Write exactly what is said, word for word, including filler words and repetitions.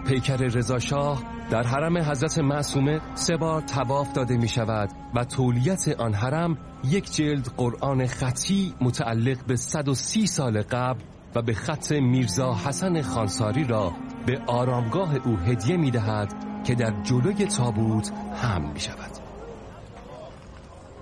پیکر رضا شاه در حرم حضرت معصومه سه بار طواف داده می شود و تولیت آن حرم یک جلد قرآن خطی متعلق به صد و سی سال قبل و به خط میرزا حسن خانساری را به آرامگاه او هدیه می دهد که در جلوی تابوت حمل می شود.